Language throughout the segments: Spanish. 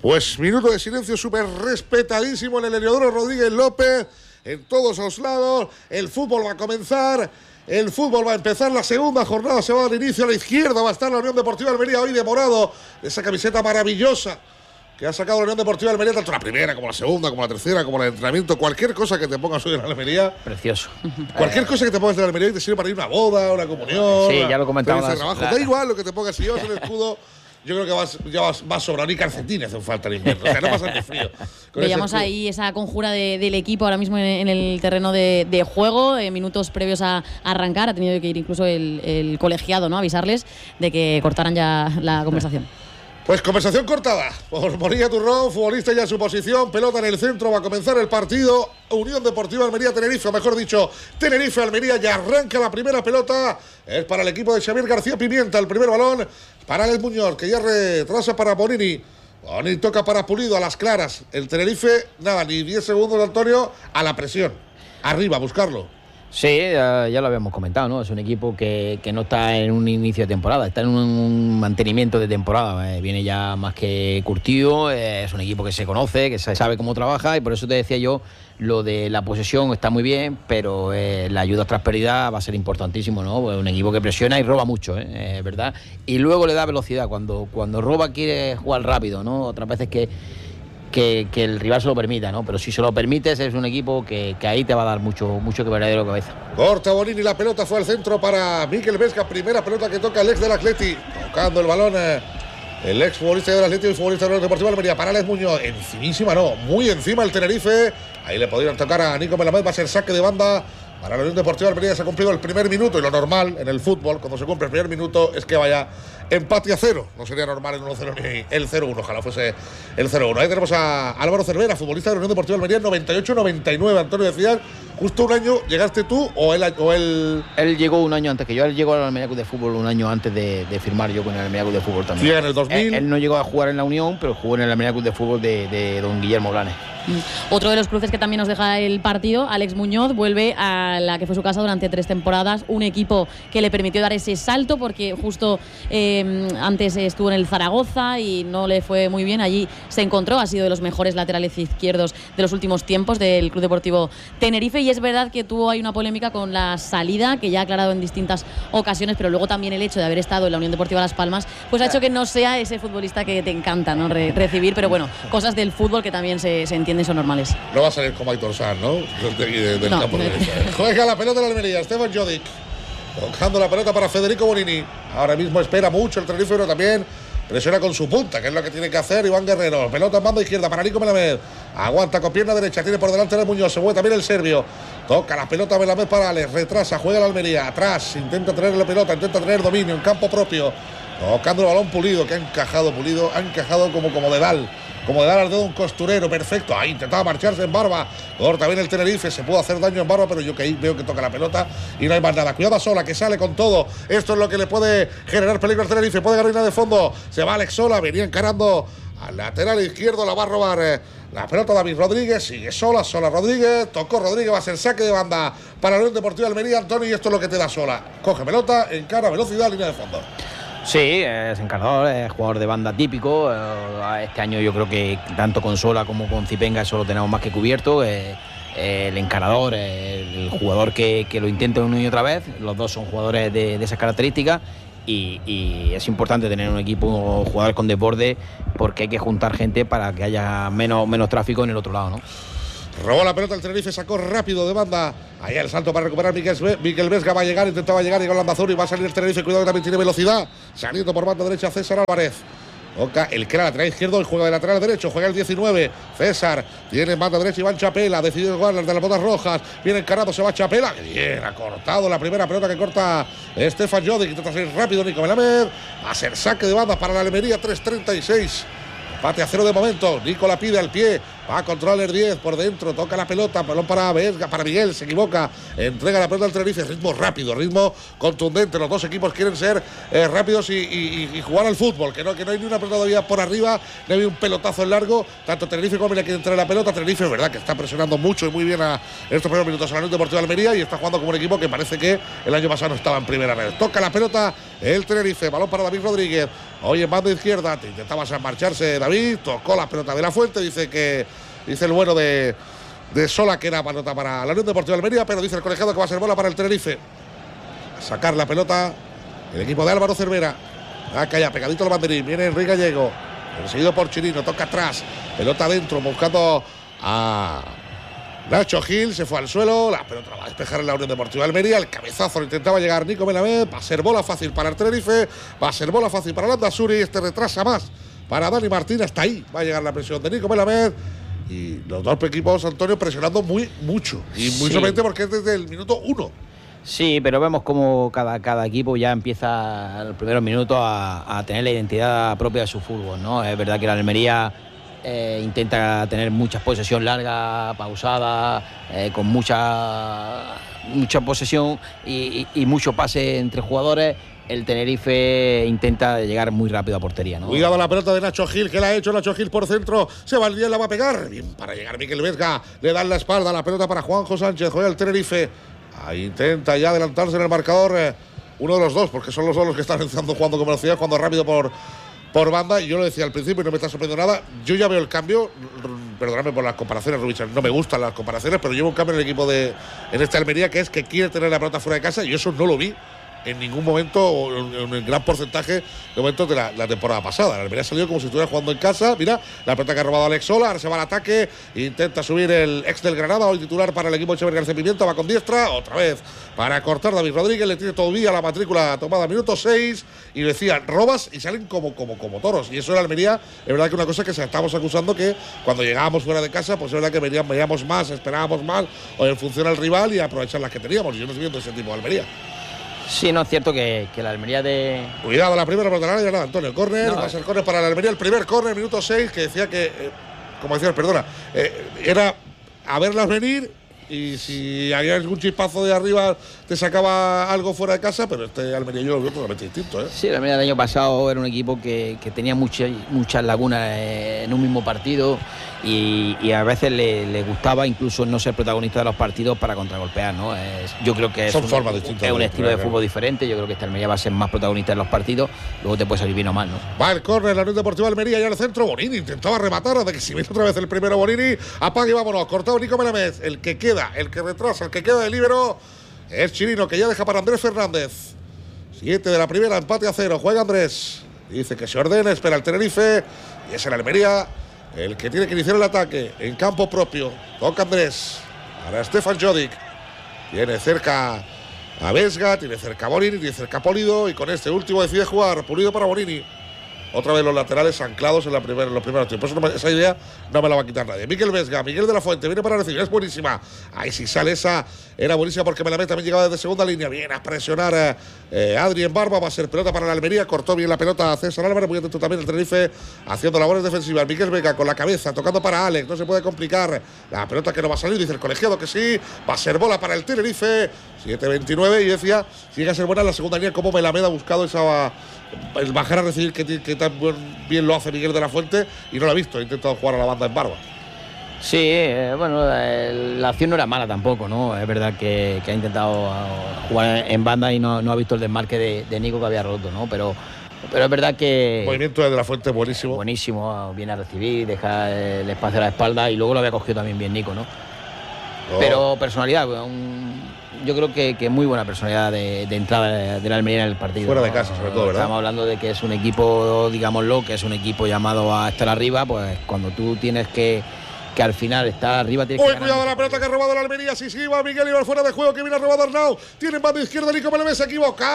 Pues minuto de silencio súper respetadísimo en el Heliodoro Rodríguez López, en todos los lados. El fútbol va a comenzar, el fútbol va a empezar, la segunda jornada se va a dar inicio. A la izquierda va a estar la Unión Deportiva Almería, hoy de morado, esa camiseta maravillosa que ha sacado la Unión Deportiva Almería, tanto la primera como la segunda, como la tercera, como el entrenamiento. Cualquier cosa que te pongas hoy en la Almería. Precioso. Cualquier cosa que te pongas en la Almería y te sirve para ir a una boda, una comunión. Sí, ya lo comentaba. Da igual lo que te pongas, si llevas el escudo. Yo creo que vas sobrado, ni calcetines hacen falta en invierno, o sea, no pasa ni frío. Veíamos ahí esa conjura del equipo ahora mismo en el terreno de juego, minutos previos a arrancar, ha tenido que ir incluso el colegiado, ¿no?, a avisarles de que cortaran ya la conversación. Pues conversación cortada por Morilla Turrón, futbolista ya en su posición, pelota en el centro, va a comenzar el partido. Unión Deportiva Almería-Tenerife, o mejor dicho, Tenerife-Almería, ya arranca la primera pelota. Es para el equipo de Xavier García Pimienta, el primer balón para Alex Muñoz, que ya retrasa para Bonini. Bonini toca para Pulido, a las claras. El Tenerife, nada, ni 10 segundos de Antonio, a la presión. Arriba, a buscarlo. Sí, ya lo habíamos comentado, ¿no? Es un equipo que no está en un inicio de temporada, está en un mantenimiento de temporada. Viene ya más que curtido, es un equipo que se conoce, que sabe cómo trabaja, y por eso te decía yo, lo de la posesión está muy bien, pero la ayuda tras pérdida va a ser importantísimo, ¿no? Pues un equipo que presiona y roba mucho, ¿verdad? Y luego le da velocidad, cuando roba quiere jugar rápido, ¿no? Otras veces que el rival se lo permita, ¿no? Pero si se lo permites, es un equipo que ahí te va a dar mucho que verdadero cabeza. Corta Bonini, la pelota fue al centro para Mikel Vesga, primera pelota que toca el ex del Atleti, tocando el balón el ex futbolista del Atleti y el futbolista del Deportivo Almería, para Alex Muñoz, encimísima no, muy encima el Tenerife, ahí le podrían tocar a Nico Melamed, va a ser saque de banda para la Unión Deportiva Almería. Se ha cumplido el primer minuto, y lo normal en el fútbol, cuando se cumple el primer minuto, es que vaya empate a 0. No sería normal el 1-0 ni el 0-1, ojalá fuese el 0-1. Ahí tenemos a Álvaro Cervera, futbolista de la Unión Deportiva Almería, 98-99. Antonio, decías, justo un año, ¿llegaste tú o él? Él llegó un año antes que yo. Él llegó al Almería Club de Fútbol un año antes de firmar yo con el Almería Club de Fútbol también. Sí, en el 2000. Él no llegó a jugar en la Unión, pero jugó en el Almería Club de Fútbol de don Guillermo Blanes. Otro de los cruces que también nos deja el partido, Alex Muñoz vuelve a la que fue su casa durante 3 temporadas, un equipo que le permitió dar ese salto, porque justo antes estuvo en el Zaragoza y no le fue muy bien. Allí se encontró, ha sido de los mejores laterales izquierdos de los últimos tiempos del Club Deportivo Tenerife, y es verdad que tuvo ahí una polémica con la salida, que ya ha aclarado en distintas ocasiones, pero luego también el hecho de haber estado en la Unión Deportiva Las Palmas pues ha hecho que no sea ese futbolista que te encanta, ¿no?, recibir, pero bueno, cosas del fútbol que también se entienden, son normales. No va a salir como Aitor Sanz, ¿no? Del no. Campo juega la pelota de la Almería, Esteban Jodic, tocando la pelota para Federico Bonini. Ahora mismo espera mucho el Tenerife, pero también presiona con su punta, que es lo que tiene que hacer Iván Guerrero. Pelota en banda izquierda para Nico Melamed, aguanta con pierna derecha, tiene por delante el Muñoz, se mueve también el serbio, toca la pelota Melamed para Alex, retrasa, juega la Almería, atrás, intenta tener la pelota, intenta tener dominio en campo propio, tocando el balón Pulido, que ha encajado como de Dal. Como de dar al dedo un costurero, perfecto. Ahí intentaba marcharse en Barba. Corta bien el Tenerife, se pudo hacer daño en Barba, pero yo que ahí veo que toca la pelota y no hay más nada. Cuidado a Sola, que sale con todo. Esto es lo que le puede generar peligro al Tenerife. Puede ganar de fondo. Se va Alex Sola, venía encarando al lateral izquierdo, la va a robar la pelota David Rodríguez. Sigue Sola Rodríguez. Tocó Rodríguez, va a ser saque de banda para la Unión Deportiva Almería, Antonio, y esto es lo que te da Sola. Coge pelota, encara, velocidad, línea de fondo. Sí, es encargador, es jugador de banda típico. Este año yo creo que tanto con Sola como con Zipenga eso lo tenemos más que cubierto. El encarador, el jugador que lo intenta una y otra vez. Los dos son jugadores de esas características, y es importante tener un equipo, jugadores con desborde, porque hay que juntar gente para que haya menos tráfico en el otro lado, ¿no? Robó la pelota el Tenerife, sacó rápido de banda. Ahí el salto para recuperar Mikel Vesga, va a llegar, intentaba llegar y con Landazuri va a salir el Tenerife, cuidado que también tiene velocidad. Saliendo por banda derecha César Álvarez. Toca el que era lateral izquierdo, el juega de lateral derecho, juega el 19. César tiene en banda derecha Iván Chapela, decidido jugar las de las botas rojas. Viene encarado, se va Chapela. Bien, ha cortado la primera pelota que corta Stefan Jodic. Intenta salir rápido Nico Melamed. Va a ser saque de banda para la Almería, 3:36. Empate a 0 de momento. Nico la pide al pie Va a controlar 10 por dentro, toca la pelota, balón para Vesga, para Miguel, se equivoca, entrega la pelota al Tenerife, ritmo rápido, ritmo contundente. Los dos equipos quieren ser rápidos y jugar al fútbol, que no hay ni una pelota todavía por arriba, no hay un pelotazo en largo. Tanto Tenerife como Almería quieren entrar en la pelota. Tenerife es verdad que está presionando mucho y muy bien en estos primeros minutos a la Unión Deportiva de Almería y está jugando como un equipo que parece que el año pasado no estaba en primera red. Toca la pelota el Tenerife, balón para David Rodríguez, hoy en banda izquierda, intentaba marcharse David, tocó la pelota de la Fuente, dice el bueno de Sola que era pelota para la Unión Deportiva de Almería, pero dice el colegiado que va a ser bola para el Tenerife. A sacar la pelota el equipo de Álvaro Cervera. Acá ya pegadito el banderín, viene Enrique Gallego, seguido por Chirino, toca atrás, pelota adentro, buscando a Nacho Gil, se fue al suelo, la pelota va a despejar en la Unión Deportiva de Almería, el cabezazo lo intentaba llegar Nico Melamed, va a ser bola fácil para el Tenerife, va a ser bola fácil para Landazuri, este retrasa más para Dani Martín, hasta ahí va a llegar la presión de Nico Melamed. Y los dos equipos, Antonio, presionando mucho. Y muy solamente porque es desde el minuto 1. Sí, pero vemos como cada equipo ya empieza en los primeros minutos a tener la identidad propia de su fútbol, ¿no? Es verdad que la Almería intenta tener mucha posesión larga, pausada, con mucha posesión y mucho pase entre jugadores. El Tenerife intenta llegar muy rápido a portería, ¿no? Cuidado la pelota de Nacho Gil, que la ha hecho Nacho Gil por centro. Se va el día, la va a pegar. Bien para llegar Miquel Vesga. Le dan la espalda, la pelota para Juanjo Sánchez. Juega el Tenerife. Ahí intenta ya adelantarse en el marcador. Uno de los dos, porque son los dos los que están jugando con velocidad, jugando rápido por banda. Y yo lo decía al principio y no me está sorprendiendo nada. Yo ya veo el cambio. Perdóname por las comparaciones, Rubich. No me gustan las comparaciones, pero llevo un cambio en el equipo en esta Almería, que es que quiere tener la pelota fuera de casa. Y eso no lo vi en ningún momento, o en el gran porcentaje de momentos de la temporada pasada. La Almería ha salido como si estuviera jugando en casa. Mira, la pelota que ha robado Alex Sola, ahora se va al ataque, intenta subir el ex del Granada, hoy titular para el equipo de Echeverri García Pimienta, va con diestra, otra vez para cortar David Rodríguez, le tiene todavía la matrícula tomada, minuto 6, y decían, robas y salen como toros. Y eso en la Almería es verdad que una cosa que se estamos acusando, que cuando llegábamos fuera de casa, pues es verdad que veíamos más, esperábamos más, o en función al rival y aprovechar las que teníamos. Yo no estoy viendo ese tipo de Almería. Sí, no es cierto que la Almería de... Cuidado, la primera pelota de nada, Antonio. Córner, va a ser córner para la Almería. El primer córner, minuto 6, que decía que, como decías, perdona, era a verlas venir y si había algún chispazo de arriba te sacaba algo fuera de casa, pero este Almería yo lo veo totalmente distinto, ¿eh? Sí, la Almería del año pasado era un equipo que tenía muchas lagunas en un mismo partido y a veces le gustaba incluso no ser protagonista de los partidos para contragolpear, ¿no? Yo creo que es un estilo de fútbol diferente. Yo creo que esta Almería va a ser más protagonista en los partidos, luego te puede salir bien o mal, ¿no? Va el córner, la Unión Deportiva de Almería, ya en el centro, Bonini intentaba rematar, de que si viene otra vez el primero Bonini, apaga y vámonos, cortado Nico Melamed, el que queda, el que retrasa, el que queda de líbero es Chirino, que ya deja para Andrés Fernández. 7 de la primera, empate a 0, juega Andrés, dice que se ordena, espera el Tenerife y es el Almería el que tiene que iniciar el ataque en campo propio. Toca Andrés, para Stefan Jodik, viene cerca a Vesga, tiene cerca a Bonini, tiene cerca a Polido y con este último decide jugar, Pulido para Bonini. Otra vez los laterales anclados en los primeros tiempos. Esa idea no me la va a quitar nadie. Miquel Vesga, Miguel de la Fuente, viene para recibir, es buenísima. Ahí sí sale esa, era buenísima porque Melamed también llegaba desde segunda línea. Viene a presionar Adri en Barba, va a ser pelota para la Almería. Cortó bien la pelota a César Álvarez, muy atento también el Tenerife, haciendo labores defensivas. Miquel Vesga con la cabeza, tocando para Alex, no se puede complicar. La pelota que no va a salir, dice el colegiado que sí. Va a ser bola para el Tenerife. 7-29 y decía, si llega a ser buena la segunda línea, como Melamed ha buscado el bajar a recibir que tan bien lo hace Miguel de la Fuente y no lo ha visto, ha intentado jugar a la banda en Barba. Sí, bueno, la acción no era mala tampoco, ¿no? Es verdad que ha intentado jugar en banda y no ha visto el desmarque de Nico que había roto, ¿no? Pero es verdad que... El movimiento de la Fuente buenísimo. Buenísimo, viene a recibir, deja el espacio a la espalda y luego lo había cogido también bien Nico, ¿no? Pero personalidad, yo creo que muy buena personalidad de entrada de la Almería en el partido. Fuera de casa, sobre todo, ¿verdad? Estamos hablando de que es un equipo, digámoslo, que es un equipo llamado a estar arriba, pues cuando tú tienes que al final estar arriba tienes que ganar. Cuidado la pelota que ha robado la Almería, si va Miguel Ibar fuera de juego, que viene a robar Arnau, tiene en banda izquierda Nico Melamed, se ha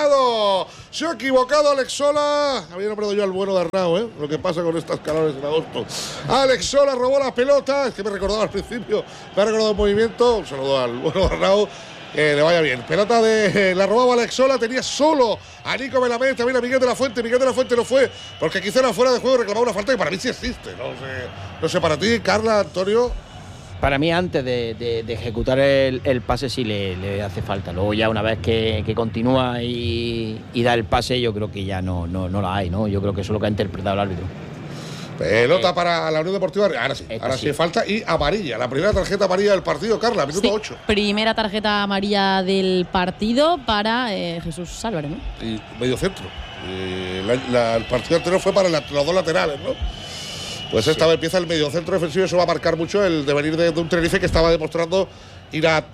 equivocado Alex Sola, había nombrado yo al bueno de Arnau, lo que pasa con estas calores en agosto. Alex Sola robó la pelota, es que me recordaba al principio, me ha recordado el movimiento, un saludo al bueno de Arnau, que le vaya bien. Pelota la robaba Alex Sola, tenía solo a Nico Melamed, también a Miguel de la Fuente. Miguel de la Fuente no fue, porque quizá era fuera de juego, reclamaba una falta que para mí sí existe. No sé para ti, Carla, Antonio. Para mí, antes de ejecutar el pase, sí le hace falta. Luego, ya una vez que continúa y da el pase, yo creo que ya no la hay, ¿no? Yo creo que eso es lo que ha interpretado el árbitro. Pelota para la Unión Deportiva. Ahora sí falta y amarilla. La primera tarjeta amarilla del partido, Carla, minuto 8. Primera tarjeta amarilla del partido para Jesús Álvarez, ¿no? Y medio centro. El partido anterior fue para los dos laterales, ¿no? Pues esta vez empieza el medio centro defensivo y eso va a marcar mucho el devenir de un Tenerife que estaba demostrando ir a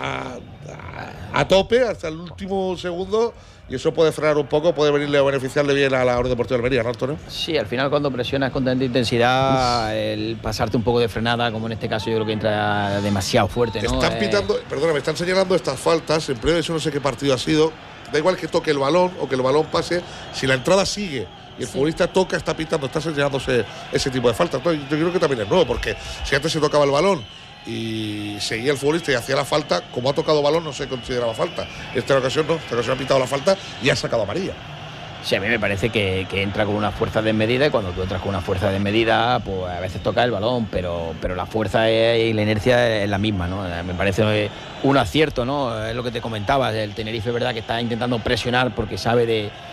tope hasta el último segundo. Y eso puede frenar un poco, puede venirle a beneficiarle bien a la Unión Deportiva de Almería, ¿no, Antonio? Sí, al final cuando presionas con tanta intensidad, el pasarte un poco de frenada, como en este caso, yo creo que entra demasiado fuerte, ¿no? Están pitando, perdona, me están señalando estas faltas, en primera división no sé qué partido ha sido, da igual que toque el balón o que el balón pase, si la entrada sigue y el futbolista toca, está pitando, está señalándose ese tipo de faltas. Entonces, yo creo que también es nuevo, porque si antes se tocaba el balón y seguía el futbolista y hacía la falta, como ha tocado balón no se consideraba falta. Esta ocasión no, esta ocasión ha pitado la falta y ha sacado amarilla. Sí, a mí me parece que entra con una fuerza desmedida y cuando tú entras con una fuerza desmedida, pues a veces toca el balón, pero la fuerza y la inercia es la misma, ¿no? Me parece un acierto, ¿no? Es lo que te comentaba, el Tenerife, verdad, que está intentando presionar porque sabe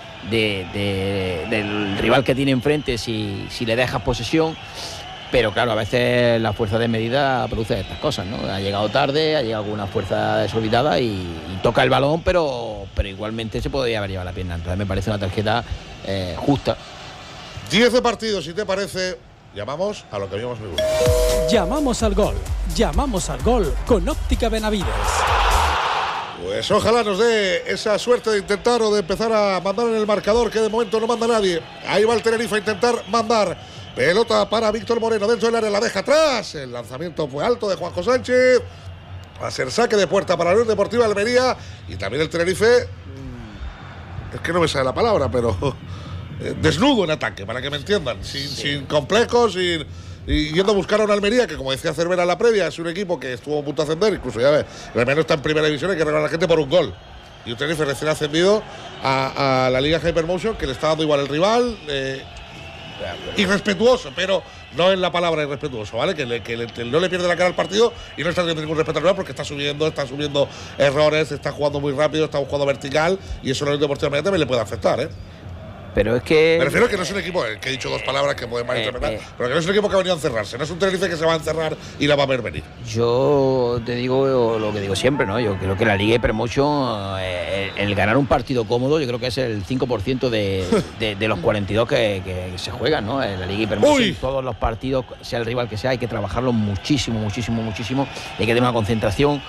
del rival que tiene enfrente si le dejas posesión. Pero claro, a veces la fuerza de medida produce estas cosas, ¿no? Ha llegado tarde, ha llegado con una fuerza desorbitada y toca el balón, pero igualmente se podría haber llevado la pierna. Entonces me parece una tarjeta justa. 10 de partido, si te parece, llamamos a lo que habíamos visto. Llamamos al gol con Óptica Benavides. Pues ojalá nos dé esa suerte de intentar o de empezar a mandar en el marcador, que de momento no manda nadie. Ahí va el Tenerife a intentar mandar. Pelota para Víctor Moreno dentro del área, la deja atrás. El lanzamiento fue alto de Juanjo Sánchez. Va a ser saque de puerta para la Unión Deportiva de Almería. Y también el Tenerife, es que no me sale la palabra, pero desnudo en ataque, para que me entiendan. Sin complejos, y yendo a buscar a una Almería que, como decía Cervera en la previa, es un equipo que estuvo a punto de ascender. Incluso ya ves, el Almería está en primera división, hay que regalar a la gente por un gol. Y un Tenerife recién ascendido a la Liga Hypermotion, que le está dando igual el rival. Irrespetuoso, pero no es la palabra irrespetuoso, ¿vale? Que no le pierde la cara al partido y no está teniendo ningún respeto al rival porque está subiendo errores, está jugando muy rápido, está jugando vertical y eso a la Unión Deportiva Almería también le puede afectar, ¿eh? Pero es que... Me refiero a que no es un equipo, que he dicho dos palabras que pueden malinterpretar, pero que no es un equipo que ha venido a encerrarse, no es un Tenerife que se va a encerrar y la va a ver venir. Yo te digo lo que digo siempre, ¿no? Yo creo que la Liga Hypermotion, el ganar un partido cómodo, yo creo que es el 5% de los 42 que se juegan, ¿no? En la Liga Hypermotion, todos los partidos, sea el rival que sea, hay que trabajarlo muchísimo, y hay que tener una concentración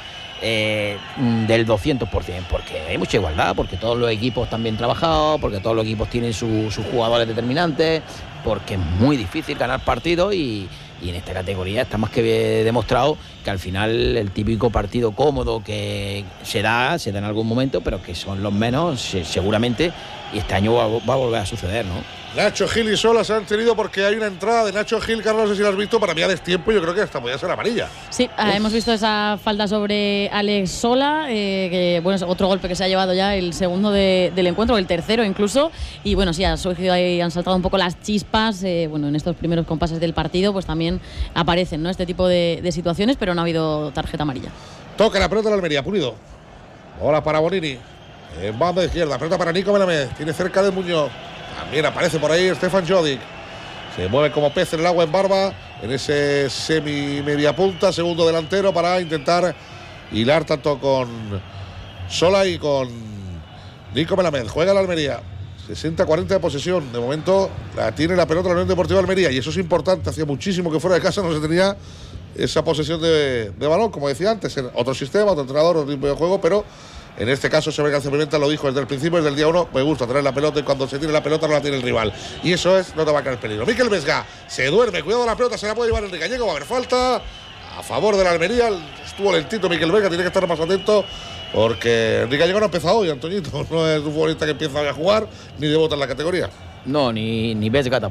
del 200%, porque hay mucha igualdad, porque todos los equipos están bien trabajados, porque todos los equipos tienen sus jugadores determinantes, porque es muy difícil ganar partidos y en esta categoría está más que demostrado que al final el típico partido cómodo que se da en algún momento, pero que son los menos seguramente, y este año va a volver a suceder, ¿no? Nacho Gil y Sola se han tenido porque hay una entrada de Nacho Gil, Carlos, no sé si la has visto, para mí a destiempo, yo creo que hasta podía ser amarilla. Sí, hemos visto esa falta sobre Alex Sola, que bueno, es otro golpe que se ha llevado ya, el segundo del encuentro, el tercero incluso, y bueno, sí, ha surgido ahí, han saltado un poco las chispas, bueno, en estos primeros compases del partido, pues también aparecen, ¿no?, este tipo de situaciones, pero no ha habido tarjeta amarilla. Toca la pelota de la Almería, Pulido. Bola para Bonini. En banda izquierda, pelota para Nico Melamed. Tiene cerca de Muñoz. También aparece por ahí Stefan Jodik. Se mueve como pez en el agua en barba. En ese semi-media punta, segundo delantero para intentar hilar tanto con Sola y con Nico Melamed. Juega la Almería. 60-40 de posesión. De momento la tiene la pelota la Unión Deportiva de Almería. Y eso es importante. Hacía muchísimo que fuera de casa no se tenía esa posesión de balón, como decía antes, en otro sistema, otro entrenador, otro tipo de juego, pero en este caso se ve que García Pimenta lo dijo desde el principio, desde el día 1, me gusta tener la pelota y cuando se tiene la pelota no la tiene el rival. Y eso es, no te va a caer peligro. Miquel Vesga se duerme, cuidado la pelota, se la puede llevar Enrique Gallego, va a haber falta a favor de la Almería. Estuvo lentito Miquel Vesga, tiene que estar más atento porque Enrique Gallego no ha empezado hoy, Antoñito, no es un futbolista que empieza a jugar ni debuta en la categoría. No, ni Vesga tampoco.